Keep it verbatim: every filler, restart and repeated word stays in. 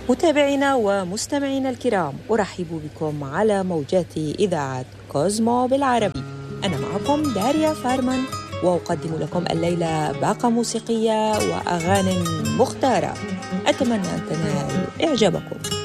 متابعينا ومستمعينا الكرام، أرحب بكم على موجات إذاعة كوزمو بالعربي. أنا معكم داريا فارمان، وأقدم لكم الليلة باقة موسيقية وأغاني مختارة، أتمنى أن تنال إعجابكم.